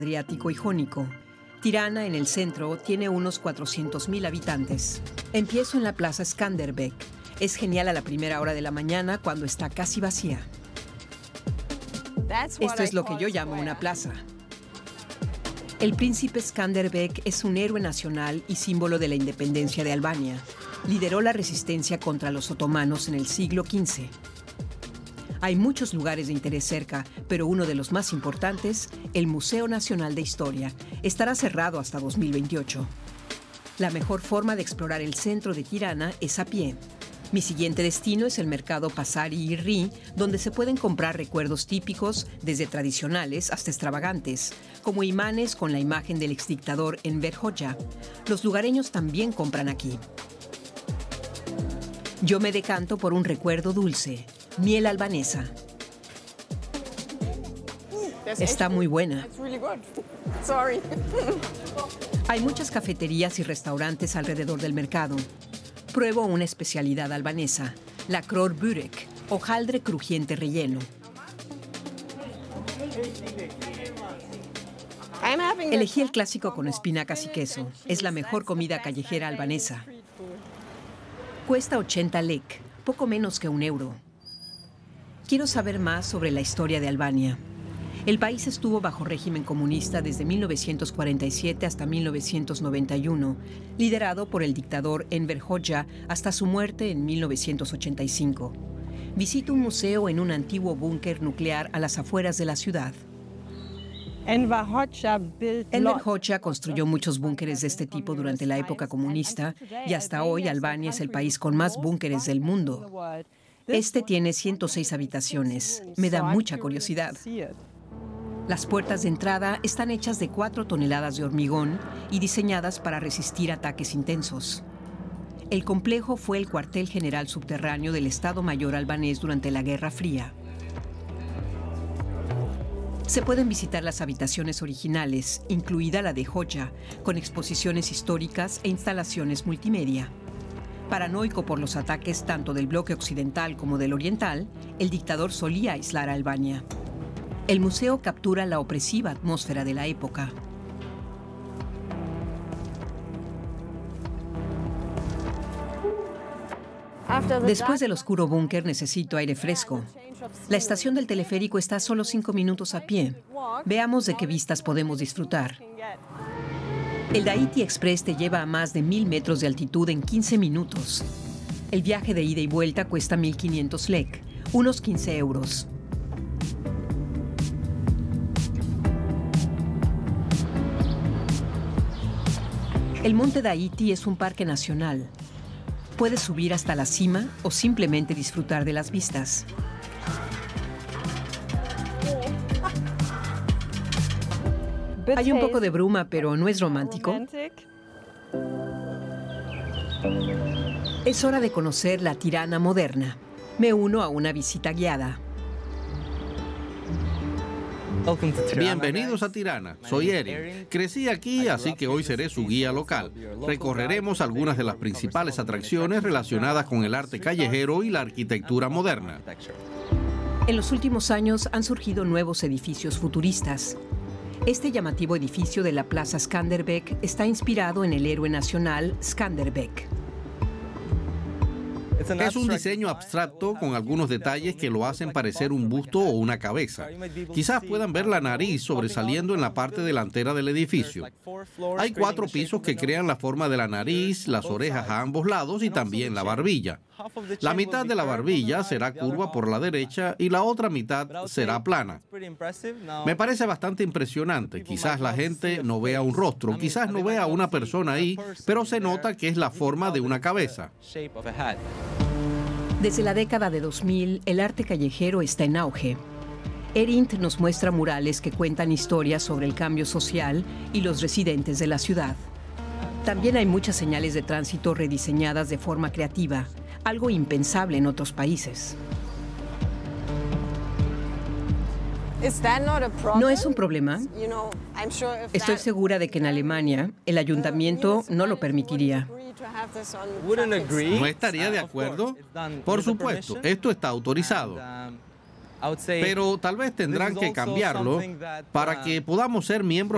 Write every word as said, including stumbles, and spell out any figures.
Adriático y Jónico. Tirana, en el centro, tiene unos cuatrocientos mil habitantes. Empiezo en la plaza Skanderbeg. Es genial a la primera hora de la mañana cuando está casi vacía. Esto es lo que yo llamo una plaza. El príncipe Skanderbeg es un héroe nacional y símbolo de la independencia de Albania. Lideró la resistencia contra los otomanos en el siglo quince. Hay muchos lugares de interés cerca, pero uno de los más importantes, el Museo Nacional de Historia, estará cerrado hasta dos mil veintiocho. La mejor forma de explorar el centro de Tirana es a pie. Mi siguiente destino es el mercado Pasari Irri, donde se pueden comprar recuerdos típicos, desde tradicionales hasta extravagantes, como imanes con la imagen del exdictador Enver Hoxha. Los lugareños también compran aquí. Yo me decanto por un recuerdo dulce, miel albanesa. Está muy buena. Hay muchas cafeterías y restaurantes alrededor del mercado. Pruebo una especialidad albanesa, la kror börek, hojaldre crujiente relleno. Elegí el clásico con espinacas y queso. Es la mejor comida callejera albanesa. Cuesta ochenta lek, poco menos que un euro. Quiero saber más sobre la historia de Albania. El país estuvo bajo régimen comunista desde mil novecientos cuarenta y siete hasta mil novecientos noventa y uno, liderado por el dictador Enver Hoxha hasta su muerte en mil novecientos ochenta y cinco. Visito un museo en un antiguo búnker nuclear a las afueras de la ciudad. Enver Hoxha construyó muchos búnkeres de este tipo durante la época comunista y hasta hoy Albania es el país con más búnkeres del mundo. Este tiene ciento seis habitaciones. Me da mucha curiosidad. Las puertas de entrada están hechas de cuatro toneladas de hormigón y diseñadas para resistir ataques intensos. El complejo fue el cuartel general subterráneo del Estado Mayor albanés durante la Guerra Fría. Se pueden visitar las habitaciones originales, incluida la de Hoxha, con exposiciones históricas e instalaciones multimedia. Paranoico por los ataques tanto del bloque occidental como del oriental, el dictador solía aislar a Albania. El museo captura la opresiva atmósfera de la época. Después del oscuro búnker necesito aire fresco. La estación del teleférico está a solo cinco minutos a pie. Veamos de qué vistas podemos disfrutar. El Daiti Express te lleva a más de mil metros de altitud en quince minutos. El viaje de ida y vuelta cuesta mil quinientos lek, unos quince euros. El Monte Daiti es un parque nacional. Puedes subir hasta la cima o simplemente disfrutar de las vistas. Hay un poco de bruma, pero no es romántico. Es hora de conocer la Tirana moderna. Me uno a una visita guiada. Bienvenidos a Tirana, soy Erin. Crecí aquí, así que hoy seré su guía local. Recorreremos algunas de las principales atracciones relacionadas con el arte callejero y la arquitectura moderna. En los últimos años han surgido nuevos edificios futuristas. Este llamativo edificio de la Plaza Skanderbeg está inspirado en el héroe nacional Skanderbeg. Es un diseño abstracto con algunos detalles que lo hacen parecer un busto o una cabeza. Quizás puedan ver la nariz sobresaliendo en la parte delantera del edificio. Hay cuatro pisos que crean la forma de la nariz, las orejas a ambos lados y también la barbilla. La mitad de la barbilla será curva por la derecha y la otra mitad será plana. Me parece bastante impresionante. Quizás la gente no vea un rostro, quizás no vea una persona ahí, pero se nota que es la forma de una cabeza. Desde la década de dos mil, el arte callejero está en auge. Erint nos muestra murales que cuentan historias sobre el cambio social y los residentes de la ciudad. También hay muchas señales de tránsito rediseñadas de forma creativa, algo impensable en otros países. ¿No es un problema? Estoy segura de que en Alemania el ayuntamiento no lo permitiría. ¿No estaría de acuerdo? Por supuesto, esto está autorizado. Pero tal vez tendrán que cambiarlo para que podamos ser miembros